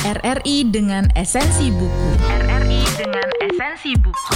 RRI dengan esensi buku. RRI dengan esensi buku.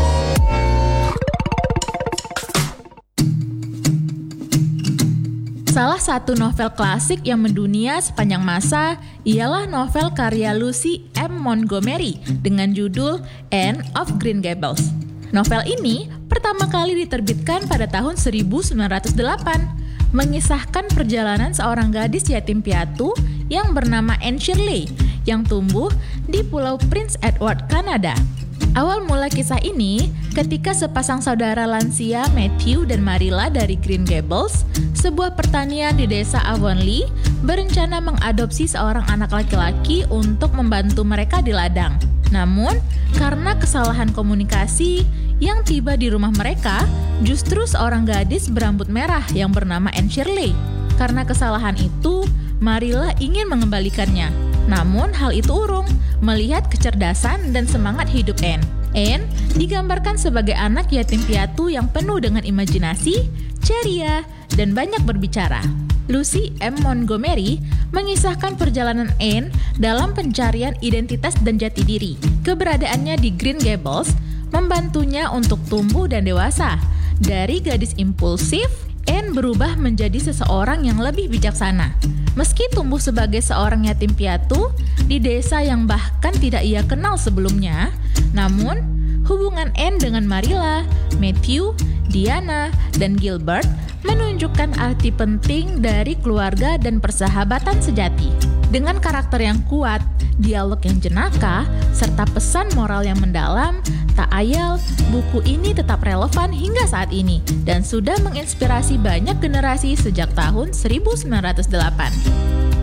Salah satu novel klasik yang mendunia sepanjang masa ialah novel karya Lucy M. Montgomery dengan judul Anne of Green Gables. Novel ini pertama kali diterbitkan pada tahun 1908, mengisahkan perjalanan seorang gadis yatim piatu yang bernama Anne Shirley yang tumbuh di Pulau Prince Edward, Kanada. Awal mula kisah ini ketika sepasang saudara lansia Matthew dan Marilla dari Green Gables, sebuah pertanian di desa Avonlea, berencana mengadopsi seorang anak laki-laki untuk membantu mereka di ladang. Namun, karena kesalahan komunikasi yang tiba di rumah mereka, justru seorang gadis berambut merah yang bernama Anne Shirley. Karena kesalahan itu, Marilla ingin mengembalikannya. Namun hal itu urung melihat kecerdasan dan semangat hidup Anne. Anne digambarkan sebagai anak yatim piatu yang penuh dengan imajinasi, ceria, dan banyak berbicara. Lucy M. Montgomery mengisahkan perjalanan Anne dalam pencarian identitas dan jati diri. Keberadaannya di Green Gables membantunya untuk tumbuh dan dewasa. Dari gadis impulsif, Anne berubah menjadi seseorang yang lebih bijaksana. Meski tumbuh sebagai seorang yatim piatu di desa yang bahkan tidak ia kenal sebelumnya, namun hubungan Anne dengan Marilla, Matthew, Diana, dan Gilbert menunjukkan arti penting dari keluarga dan persahabatan sejati. Dengan karakter yang kuat, dialog yang jenaka, serta pesan moral yang mendalam, tak ayal buku ini tetap relevan hingga saat ini dan sudah menginspirasi banyak generasi sejak tahun 1908.